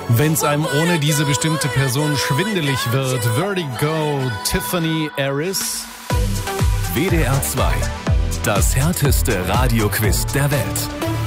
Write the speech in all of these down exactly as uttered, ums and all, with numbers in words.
Wenn es einem ohne diese bestimmte Person schwindelig wird. Vertigo, Tiffany Harris. W D R zwei. Das härteste Radioquiz der Welt.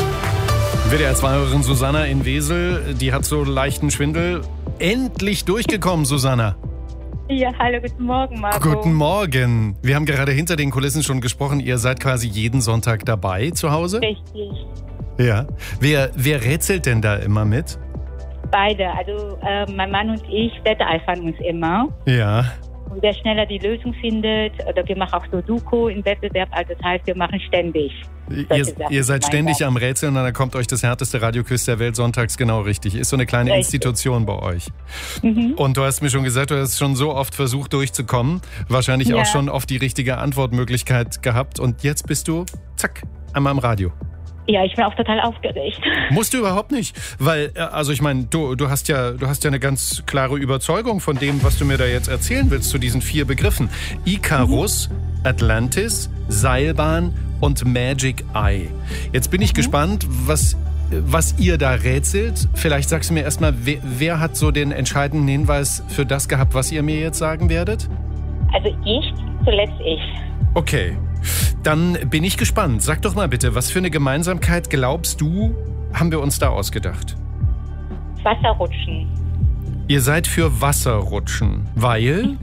W D R zwei-Hörerin Susanna in Wesel, die hat so leichten Schwindel. Endlich durchgekommen, Susanna. Ja, hallo, guten Morgen, Marco. Guten Morgen. Wir haben gerade hinter den Kulissen schon gesprochen. Ihr seid quasi jeden Sonntag dabei zu Hause? Richtig. Ja. Wer, wer rätselt denn da immer mit? Beide. Also äh, mein Mann und ich wetteifern uns immer. Ja. Und wer schneller die Lösung findet, oder wir machen auch Sudoku im Wettbewerb, also das heißt, wir machen ständig. Ihr, ihr seid ständig Seite. am Rätseln und dann kommt euch das härteste Radioquiz der Welt sonntags genau richtig. Ist so eine kleine Richtig. Institution bei euch. Mhm. Und du hast mir schon gesagt, du hast schon so oft versucht durchzukommen. Wahrscheinlich Ja. auch schon oft die richtige Antwortmöglichkeit gehabt. Und jetzt bist du, zack, einmal im Radio. Ja, ich bin auch total aufgeregt. Musst du überhaupt nicht, weil, äh, also ich meine, du, du hast ja, du hast ja eine ganz klare Überzeugung von dem, was du mir da jetzt erzählen willst zu diesen vier Begriffen. Icarus, mhm. Atlantis, Seilbahn und Magic Eye. Jetzt bin ich mhm. gespannt, was, was ihr da rätselt. Vielleicht sagst du mir erstmal, wer, wer hat so den entscheidenden Hinweis für das gehabt, was ihr mir jetzt sagen werdet? Also ich, zuletzt ich. Okay, dann bin ich gespannt. Sag doch mal bitte, was für eine Gemeinsamkeit glaubst du, haben wir uns da ausgedacht? Wasserrutschen. Ihr seid für Wasserrutschen, weil?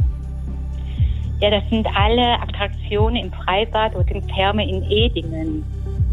Ja, das sind alle Attraktionen im Freibad und in Therme in Edingen.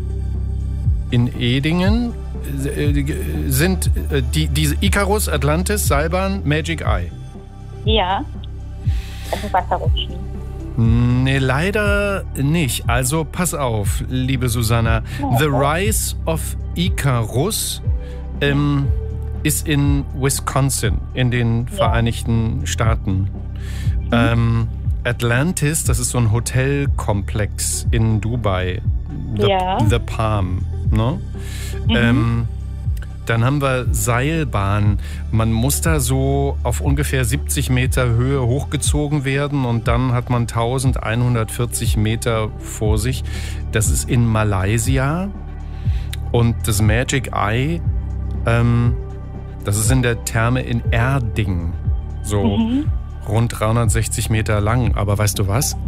In Edingen äh, sind äh, die, diese Icarus, Atlantis, Seilbahn, Magic Eye. Ja, das sind Wasserrutschen. Nee, leider nicht. Also pass auf, liebe Susanna. The Rise of Icarus ähm, ist in Wisconsin, in den ja. Vereinigten Staaten. Mhm. Ähm, Atlantis, das ist so ein Hotelkomplex in Dubai. The, ja. The Palm. Ne? Mhm. Ähm, Dann haben wir Seilbahn. Man muss da so auf ungefähr siebzig Meter Höhe hochgezogen werden und dann hat man elfhundertvierzig Meter vor sich. Das ist in Malaysia. Und das Magic Eye, ähm, das ist in der Therme in Erding. So mhm. rund dreihundertsechzig Meter lang. Aber weißt du was?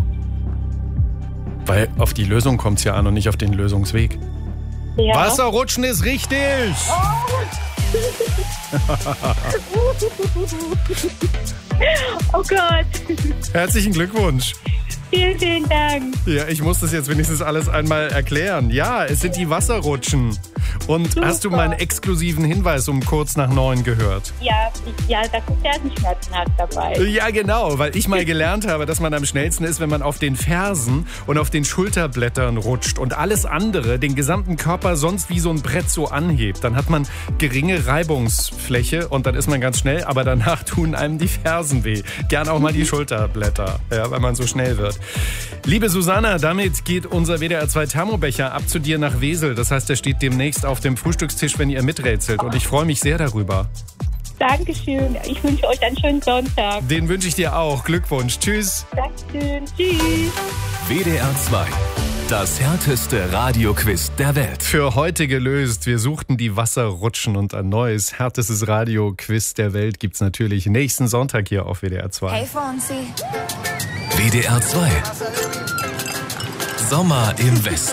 Weil auf die Lösung kommt es ja an und nicht auf den Lösungsweg. Ja. Wasserrutschen ist richtig! Oh Gott! Herzlichen Glückwunsch! Vielen, vielen Dank. Ja, ich muss das jetzt wenigstens alles einmal erklären. Ja, es sind die Wasserrutschen. Und Super. Hast du meinen exklusiven Hinweis um kurz nach neun gehört? Ja, ich, ja, da ist Fersenschmerzen hat dabei. Ja, genau, weil ich mal gelernt habe, dass man am schnellsten ist, wenn man auf den Fersen und auf den Schulterblättern rutscht und alles andere, den gesamten Körper sonst wie so ein Brett so anhebt. Dann hat man geringe Reibungsfläche und dann ist man ganz schnell, aber danach tun einem die Fersen weh. Gern auch mal die Schulterblätter, ja, weil man so schnell wird. Liebe Susanna, damit geht unser W D R zwei Thermobecher ab zu dir nach Wesel. Das heißt, der steht demnächst auf dem Frühstückstisch, wenn ihr miträtselt. Und ich freue mich sehr darüber. Dankeschön. Ich wünsche euch einen schönen Sonntag. Den wünsche ich dir auch. Glückwunsch. Tschüss. Dankeschön. Tschüss. W D R zwei. Das härteste Radioquiz der Welt. Für heute gelöst. Wir suchten die Wasserrutschen und ein neues, härtestes Radioquiz der Welt gibt's natürlich nächsten Sonntag hier auf W D R zwei. Hey Fonsi. W D R zwei. Sommer im Westen.